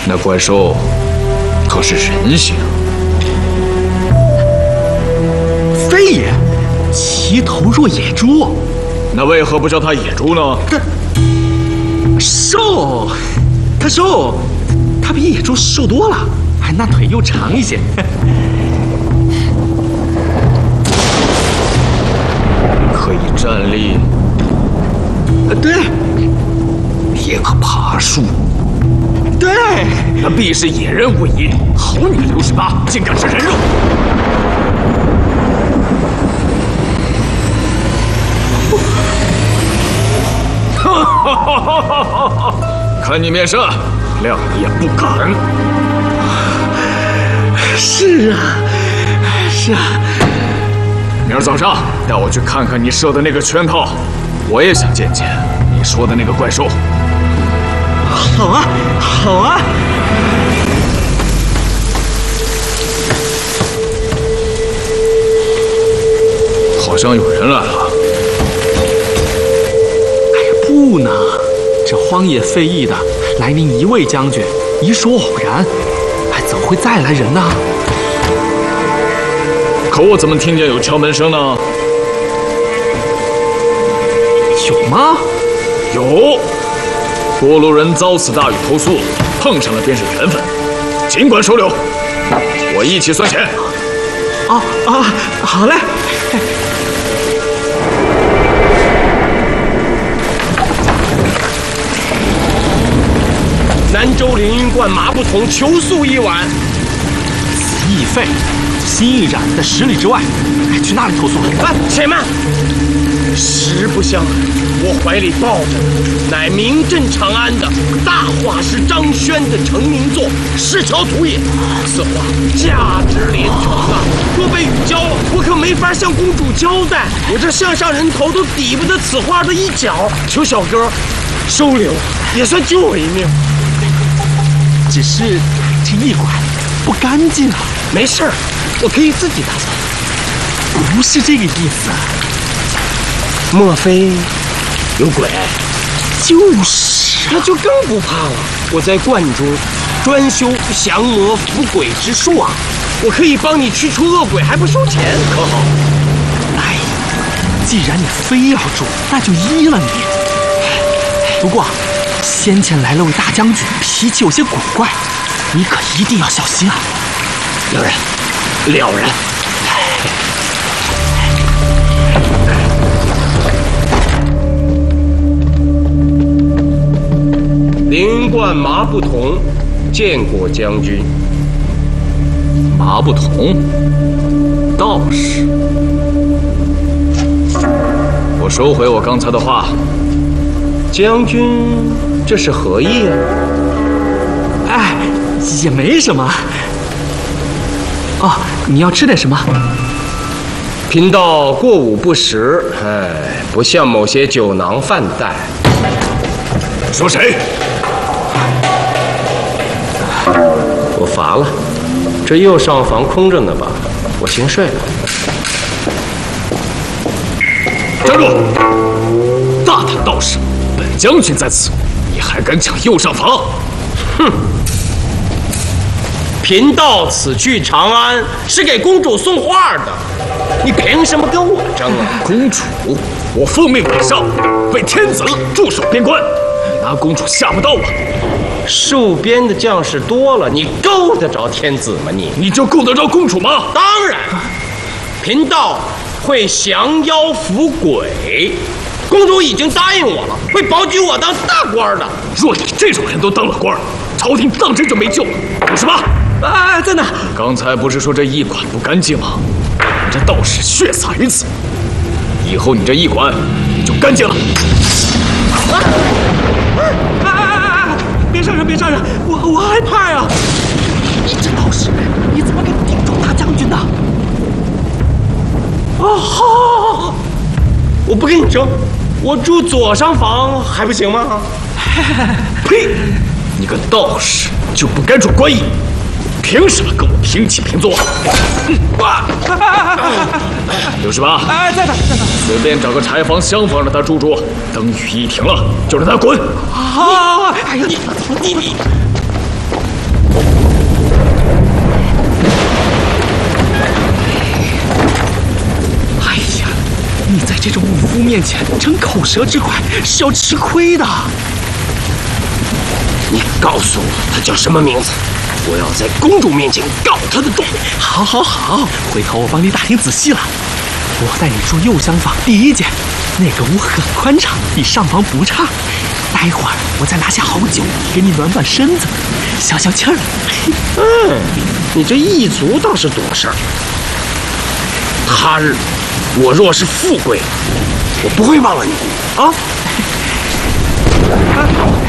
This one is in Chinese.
那怪兽可是人形。 非也，其头若野猪。 那为何不叫它野猪呢？ 瘦，它瘦，它比野猪瘦多了，还那腿又长一些。 可以站立， 对， 也可爬树。 对， 那必是野人为因。好你个刘十八，竟敢吃人肉！看你面色，亮也不敢。 是啊，是啊。 明儿早上带我去看看你设的那个圈套，我也想见见你说的那个怪兽。 好啊，好啊。 好像有人来了。 不呢，这荒野废役的来临一位将军，一说偶然，还怎会再来人呢？ 可我怎么听见有敲门声呢？ 有吗？ 有。过路人遭此大雨投宿，碰上了便是缘分，尽管收留，我一起算钱。 好嘞。 南州凌云观马不同求宿一晚。 此役废，心意染的10里之外，去那里投宿？ 且慢！实不相瞒，我怀里抱着的乃名震长安的大画师张轩的成名作《石桥图》也。此画价值连城啊！若被雨浇了，我可没法向公主交代。我这项上人头都抵不得此画的一角，求小哥收留，也算救我一命。 只是这驿馆不干净啊。 没事儿，我可以自己打扫。 不是这个意思。 莫非有鬼？ 就是那就更不怕了。我在观中专修降魔伏鬼之术啊，我可以帮你驱除恶鬼，还不收钱，可好？ 哎，既然你非要住，那就依了你。不过先前来了位大将军，脾气有些古怪，你可一定要小心啊。 了然。凌云观马不同，见过将军。 马不同，道士。我收回我刚才的话。 将军，这是何意啊？ 哎，也没什么。哦，你要吃点什么？ 贫道过午不食，不像某些酒囊饭袋。 说谁？ 我乏了，这右上房空着呢吧？我先睡了。 站住！大胆道士，本将军在此，你还敢抢右上房？ 哼！贫道此去长安是给公主送画的，你凭什么跟我争啊？ 公主，我奉命北上，为天子驻守边关，你拿公主吓不到我。 戍边的将士多了，你够得着天子吗？ 你就够得着公主吗？ 当然，贫道会降妖伏鬼。公主已经答应我了，会保举我当大官的。 若你这种人都当了官，朝廷当真就没救了。有什么？ 哎，在哪？ 刚才不是说这驿馆不干净吗？你这道士血洒于此，以后你这驿馆也就干净了。 别杀人，别杀人！我害怕呀！你这道士，你怎么敢顶撞大将军呢？ 好，我不跟你争，我住左上房还不行吗？ 呸！你个道士就不该住官驿，凭什么跟我平起平坐？刘十八， 在哪？ 随便找个柴房、厢房让他住住，等雨一停了就让他滚。 好，哎呀，你面前逞口舌之快是要吃亏的。 你告诉我他叫什么名字，我要在公主面前告他的状。 好，好，好，回头我帮你打听仔细了。我带你住右厢房第1间，那个屋很宽敞，比上房不差。待会儿我再拿下好酒给你暖暖身子，消消气儿。 你这一族倒是懂事儿。他日我若是富贵，我不会忘了你啊！